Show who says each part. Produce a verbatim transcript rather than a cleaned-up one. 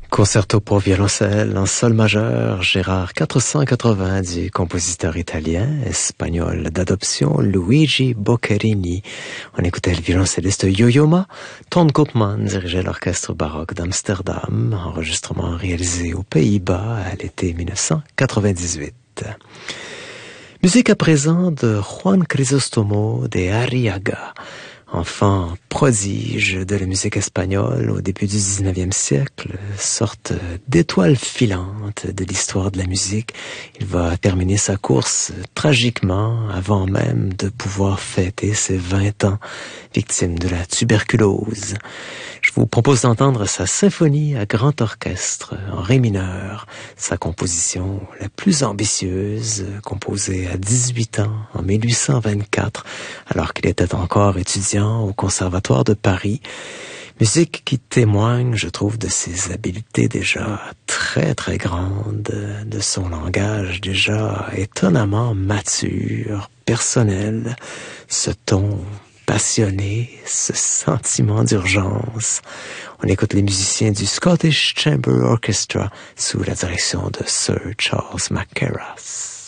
Speaker 1: Concerto pour violoncelle en sol majeur, Gérard quatre cent quatre-vingts du compositeur italien, espagnol d'adoption Luigi Boccherini. On écoutait le violoncelliste Yo-Yo Ma. Ton Koopman dirigeait l'orchestre baroque d'Amsterdam, enregistrement réalisé aux Pays-Bas à l'été dix-neuf cent quatre-vingt-dix-huit. Musique à présent de Juan Crisóstomo de Arriaga. Enfant prodige de la musique espagnole au début du dix-neuvième siècle, sorte d'étoile filante de l'histoire de la musique, il va terminer sa course tragiquement avant même de pouvoir fêter ses vingt ans, victime de la tuberculose. Je vous propose d'entendre sa symphonie à grand orchestre en ré mineur, sa composition la plus ambitieuse, composée à dix-huit ans en mille huit cent vingt-quatre, alors qu'il était encore étudiant au Conservatoire de Paris. Musique qui témoigne, je trouve, de ses habiletés déjà très très grandes, de son langage déjà étonnamment mature, personnel, ce ton passionné, ce sentiment d'urgence. On écoute les musiciens du Scottish Chamber Orchestra sous la direction de Sir Charles Mackerras.